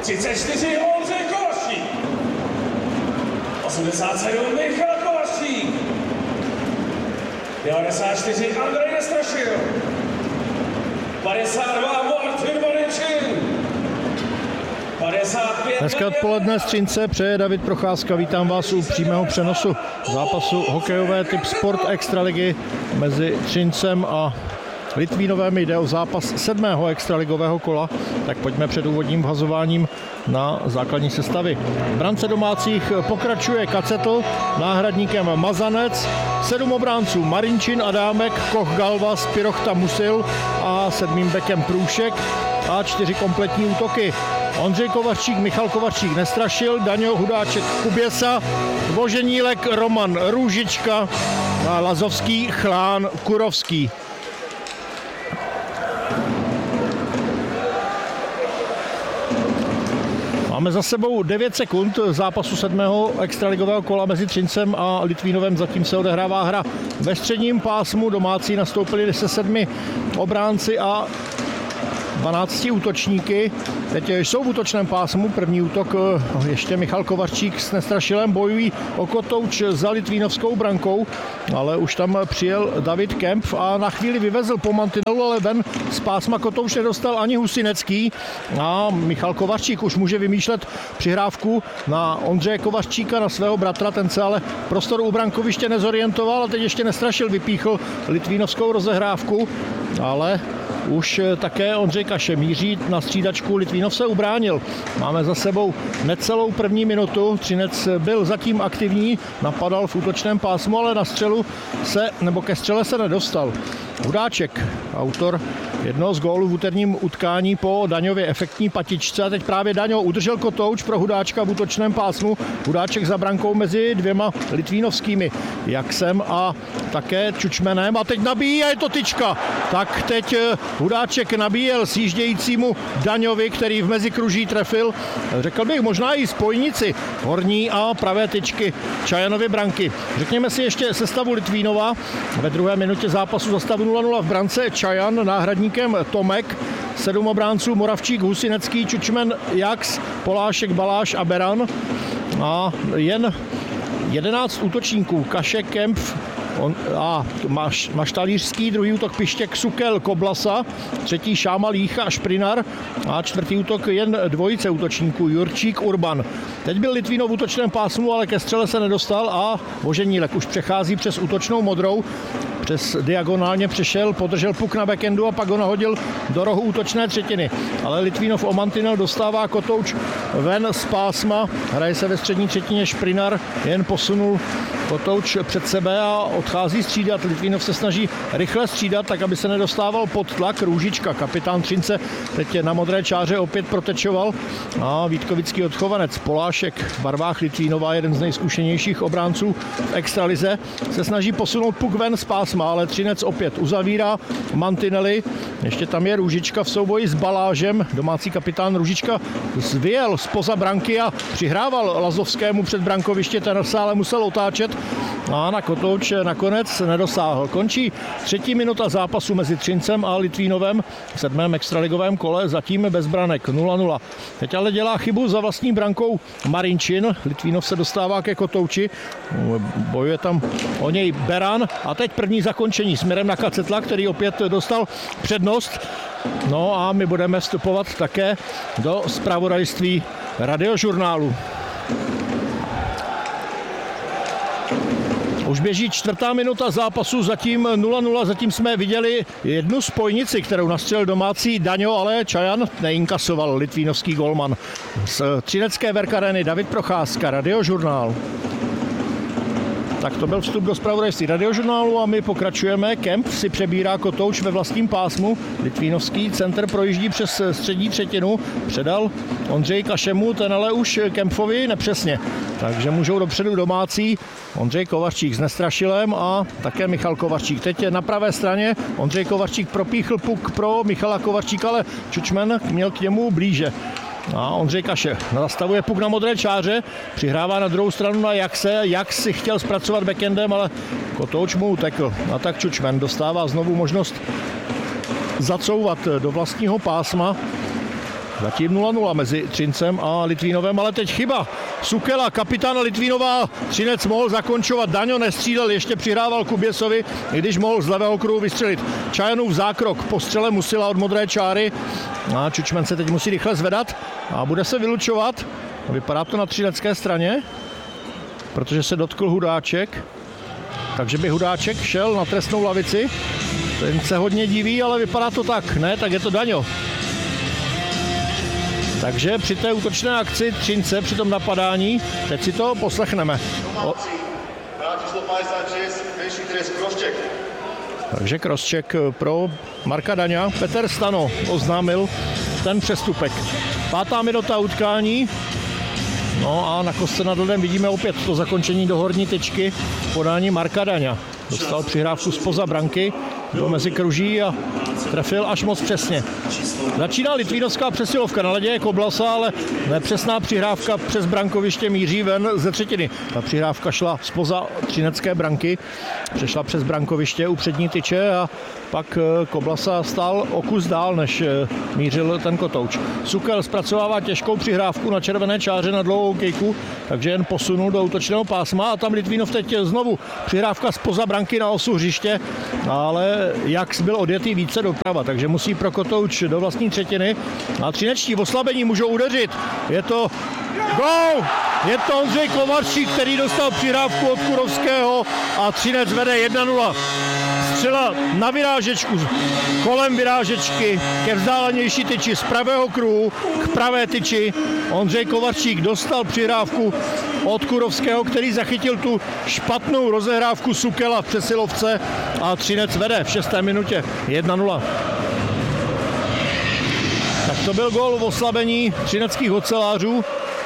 34 Ondřej Kovařík, 87 Michal Kovařík, 94 Andrej Nestrašil, 52 Martin Marinčin, 55... Dneska odpoledne z Třince přeje David Procházka. Vítám vás u přímého přenosu zápasu hokejové typ Sport Extraligy mezi Třincem a Litvínovem. Jde o zápas 7. extraligového kola, tak pojďme před úvodním vhazováním na základní sestavy. V brance domácích pokračuje Kacetl, náhradníkem Mazanec, 7 obránců Marinčin, Adámek, Koch, Galvas, Pirochta, Musil a 7. bekem Průšek a 4 kompletní útoky. Ondřej Kovařík, Michal Kovařík, Nestrašil, Daňo, Hudáček, Kuběsa, Voženílek, Roman Růžička a Lazovský, Chlán, Kurovský. Máme za sebou 9 sekund zápasu 7. extraligového kola mezi Třincem a Litvínovem. Zatím se odehrává hra ve středním pásmu. Domácí nastoupili se 7 obránci a 12 útočníky. Teď jsou v útočném pásmu. První útok ještě Michal Kovařík s Nestrašilem bojují o kotouč za litvínovskou brankou, ale už tam přijel David Kempf a na chvíli vyvezl po mantinelu, ale ven z pásma kotouč nedostal ani Husinecký a Michal Kovařík už může vymýšlet přihrávku na Ondřeje Kovaříka, na svého bratra, ten se ale prostor u brankoviště nezorientoval a teď ještě Nestrašil vypíchl litvínovskou rozehrávku, ale už také Ondřej Kaše míří na střídačku, Litvínov se ubránil. Máme za sebou necelou první minutu, Třinec byl zatím aktivní, napadal v útočném pásmu, ale na střelu ke střele se nedostal. Hudáček, autor jednoho z gólů v úterním utkání po Daňově efektní patičce a teď právě Daňo udržel kotouč pro Hudáčka v útočném pásmu. Hudáček za brankou mezi 2 litvínovskými, Jaksem a také Čučmenem a teď nabíjí a je to tyčka. Tak teď Hudáček nabíjel sjíždějícímu Daňovi, který v mezikruží trefil, řekl bych možná i spojnici horní a pravé tyčky Čajanovy branky. Řekněme si ještě sestavu Litvínova. Ve druhé minutě zápasu za stavu 0-0 v brance Čajan, náhradníkem Tomek, 7 obránců Moravčík, Husinecký, Čučmen, Jaks, Polášek, Baláš a Beran a jen 11 útočníků Kaše, Kempf a Maštalířský, druhý útok Pištěk, Sukel, Koblasa, třetí Šáma, Lícha a Šprinar a čtvrtý útok jen dvojice útočníků Jurčík, Urban. Teď byl Litvínov v útočném pásmu, ale ke střele se nedostal a Voženílek už přechází přes útočnou modrou, přes diagonálně přešel, podržel puk na backendu a pak ho nahodil do rohu útočné třetiny. Ale Litvínov o mantinel dostává kotouč ven z pásma, hraje se ve střední třetině, Šprinar jen posunul kotouč před sebe a odchází střídat. Litvínov se snaží rychle střídat, tak aby se nedostával pod tlak. Růžička, kapitán Třince, teď na modré čáře opět protečoval a Vítkovický odchovanec Polášek v barvách Litvínova, jeden z nejzkušenějších obránců v extralize, se snaží posunout puk ven z pásma, ale Třinec opět uzavírá mantinely. Ještě tam je Růžička v souboji s Balážem. Domácí kapitán Růžička zvěl zpoza branky a přihrával Lazovskému před brankoviště, ten se ale musel otáčet a na kotouč nakonec nedosáhl. Končí 3. minuta zápasu mezi Třincem a Litvínovem v 7. extraligovém kole, zatím bez branek 0-0. Teď ale dělá chybu za vlastní brankou Marinčin. Litvínov se dostává ke kotouči, bojuje tam o něj Beran a teď první zakončení směrem na Kacetla, který opět dostal přednost. No a my budeme vstupovat také do zpravodajství Radiožurnálu. Už běží 4. minuta zápasu, zatím 0-0, zatím jsme viděli jednu spojnici, kterou nastřelil domácí Daňo, ale Čajan neinkasoval, litvínovský golman. Z třinecké Verkareny David Procházka, Radiožurnál. Tak to byl vstup do zpravodajství Radiožurnálu a my pokračujeme. Kempf si přebírá kotouč ve vlastním pásmu. Litvínovský center projíždí přes střední třetinu. Předal Ondřeji Kašemu, ten ale už Kempfovi nepřesně. Takže můžou dopředu domácí Ondřej Kovařík s Nestrašilem a také Michal Kovařík. Teď je na pravé straně Ondřej Kovařík propíchl puk pro Michala Kovaříka, ale Čučmen měl k němu blíže. A Ondřej Kaše zastavuje puk na modré čáře, přihrává na druhou stranu na Jakse. Jak si chtěl zpracovat backendem, ale kotouč mu utekl. A tak Čučmen dostává znovu možnost zacouvat do vlastního pásma. Zatím 0-0 mezi Třincem a Litvínovem, ale teď chyba Sukela, kapitána Litvínova. Třinec mohl zakončovat, Daňo nestřílel, ještě přihrával Kuběsovi, i když mohl z levého kruhu vystřelit. Čajanův zákrok po střele musila od modré čáry a Čučmen se teď musí rychle zvedat a bude se vylučovat. Vypadá to na třinecké straně, protože se dotkl Hudáček, takže by Hudáček šel na trestnou lavici. Ten se hodně diví, ale vypadá to tak. Ne, tak je to Daňo. Takže při té útočné akci Třince, při tom napadání, teď si to poslechneme. Takže crosscheck pro Marka Daňa. Petr Stano oznámil ten přestupek. 5. minuta utkání. No a na kostce nad ledem vidíme opět to zakončení do horní tečky podání Marka Daňa. Dostal přihrávku zpoza branky do mezikruží a trefil až moc přesně. Začíná litvínovská přesilovka, na ledě je Koblasa, ale nepřesná přihrávka přes brankoviště míří ven ze třetiny. Ta přihrávka šla zpoza třinecké branky, přešla přes brankoviště u přední tyče a pak Koblasa stál o kus dál, než mířil ten kotouč. Sukel zpracovává těžkou přihrávku na červené čáře na dlouhou kejku, takže jen posunul do útočného pásma a tam Litvínov teď znovu přihrávka zpoza branky na osu hřiště, ale jak byl odjetý více doprava, takže musí pro kotouč do vlastní třetiny a třinečtí v oslabení můžou udeřit. Je to gól! Je to Ondřej Kovařík, který dostal přihrávku od Kurovského a Třinec vede 1-0. Střela na vyrážečku, kolem vyrážečky ke vzdálenější tyči z pravého kruhu k pravé tyči. Ondřej Kovařík dostal přihrávku od Kurovského, který zachytil tu špatnou rozehrávku Sukela v přesilovce a Třinec vede v 6. minutě 1-0. Tak to byl gól v oslabení třineckých ocelářů.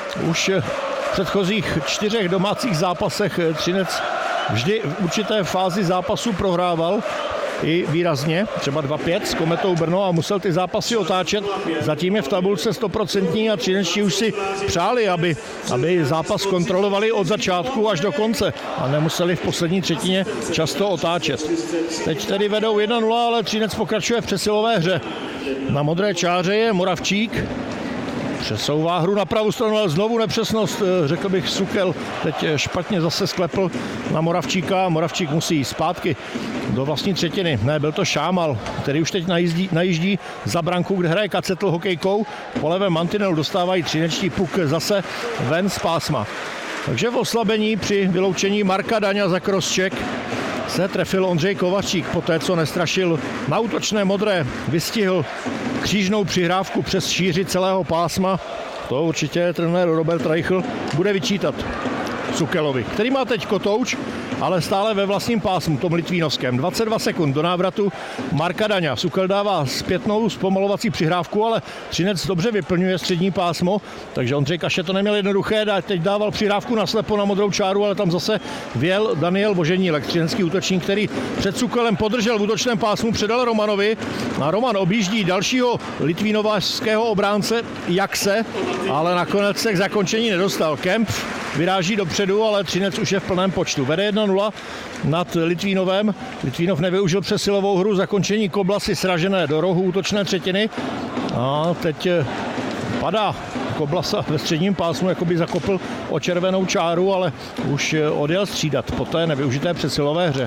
Už v předchozích 4 domácích zápasech Třinec vždy v určité fázi zápasu prohrával i výrazně, třeba 2-5 s Kometou Brno a musel ty zápasy otáčet. Zatím je v tabulce 100% a třinečtí už si přáli, aby zápas kontrolovali od začátku až do konce a nemuseli v poslední třetině často otáčet. Teď tedy vedou 1-0, ale Třinec pokračuje v přesilové hře. Na modré čáře je Moravčík. Přesouvá hru na pravou stranu, ale znovu nepřesnost, řekl bych, Sukel teď špatně zase sklepl na Moravčíka. Moravčík musí jít zpátky do vlastní třetiny. Ne, byl to Šámal, který už teď najíždí za branku, kde hraje Kacetl hokejkou. Po levém mantinelu dostávají třinečtí puk zase ven z pásma. Takže v oslabení při vyloučení Marka Daňa za crosscheck se trefil Ondřej Kovařík, poté co nestrašil na útočné modré, vystihl křížnou přihrávku přes šíři celého pásma. To určitě trenér Robert Reichl bude vyčítat Sukelovi, který má teď kotouč, ale stále ve vlastním pásmu, tom litvínovském. 22 sekund do návratu Marka Daňa. Sukel dává zpětnou zpomalovací přihrávku, ale Třinec dobře vyplňuje střední pásmo, takže Ondřej Kaše to neměl jednoduché, teď dával přihrávku naslepo na modrou čáru, ale tam zase vjel Daniel Voženílek, třinecký útočník, který před Sukelem podržel v útočném pásmu, předal Romanovi a Roman objíždí dalšího litvínovského obránce Jakse, ale nakonec se k zakončení nedostal. Kemp vyráží dopředu, ale Třinec už je v plném počtu. Vede 1-0 nad Litvínovem. Litvínov nevyužil přesilovou hru, zakončení Koblasy sražené do rohu útočné třetiny. A teď padá Koblasa ve středním pásmu, jako by zakopl o červenou čáru, ale už odjel střídat po té nevyužité přesilové hře.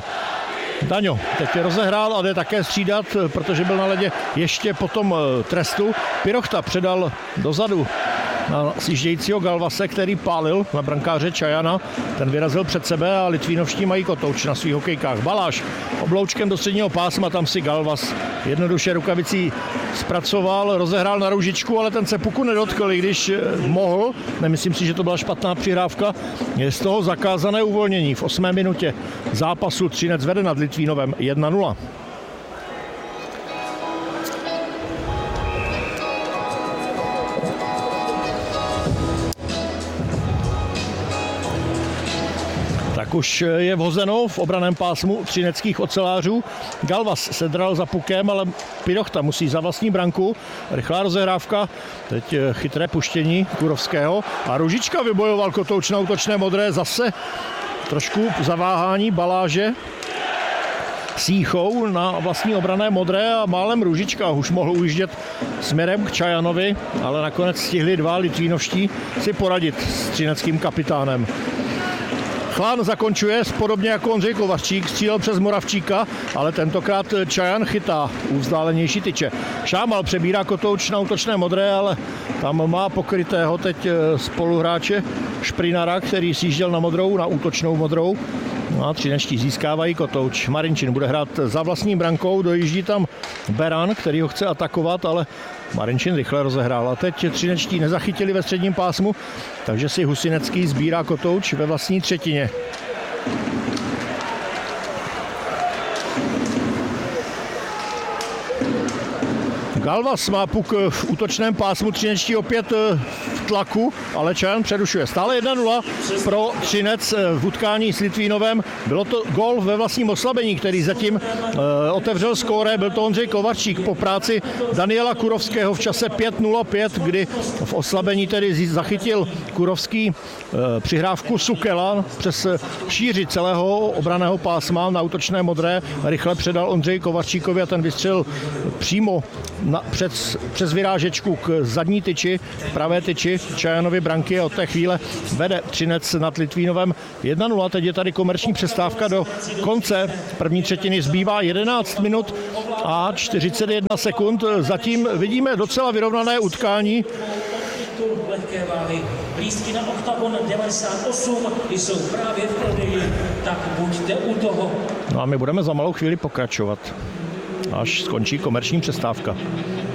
Daňo teď rozehrál a jde také střídat, protože byl na ledě ještě po tom trestu. Pirochta předal dozadu na sjíždějícího Galvase, který pálil na brankáře Čajana. Ten vyrazil před sebe a litvínovští mají kotouč na svých hokejkách. Baláš obloučkem do středního pásma, tam si Galvas jednoduše rukavicí zpracoval, rozehrál na Růžičku, ale ten se puku nedotkl, i když mohl. Nemyslím si, že to byla špatná přihrávka. Je z toho zakázané uvolnění. V 8. minutě zápasu Třinec vede nad Litvínovem 1-0. Už je vhozeno v obraném pásmu třineckých ocelářů. Galvas se dral za pukem, ale Pirochta musí za vlastní branku. Rychlá rozehrávka, teď chytré puštění Kurovského a Růžička vybojoval kotouč na útočné modré, zase trošku zaváhání Baláže. Síchou na vlastní obrané modré a málem Růžička už mohl ujíždět směrem k Čajanovi, ale nakonec stihli dva Litvínovští si poradit s třineckým kapitánem. Chlán zakončuje podobně jako Ondřej Kovařík, střílel přes Moravčíka, ale tentokrát Čajan chytá u vzdálenější tyče. Šámal přebírá kotouč na útočné modré, ale tam má pokrytého teď spoluhráče Šprinara, který sjížděl na modrou, na útočnou modrou. No a třinečtí získávají kotouč. Marinčin bude hrát za vlastní brankou, dojíždí tam Beran, který ho chce atakovat, ale Marinčin rychle rozehrál. A teď třinečtí nezachytili ve středním pásmu, takže si Husinecký sbírá kotouč ve vlastní třetině. Galvas má puk v útočném pásmu, třinečtí opět v tlaku, ale Čajan přerušuje. Stále 1-0 pro Třinec v utkání s Litvínovem. Bylo to gól ve vlastním oslabení, který zatím otevřel skóre. Byl to Ondřej Kovařík po práci Daniela Kurovského v čase 5:05, kdy v oslabení tedy zachytil Kurovský přihrávku Sukela přes šíři celého obranného pásma na útočné modré. Rychle předal Ondřej Kovaříkovi a ten vystřelil přímo přes vyrážečku k zadní tyči, pravé tyči Čajanovi branky a od té chvíle vede Třinec nad Litvínovem 1-0. Teď je tady komerční přestávka do konce první třetiny. Zbývá 11 minut a 41 sekund. Zatím vidíme docela vyrovnané utkání. Lehké váhy. Lístky na Oktagon 98 jsou právě v prodeji, tak buďte u toho. No a my budeme za malou chvíli pokračovat, až skončí komerční přestávka.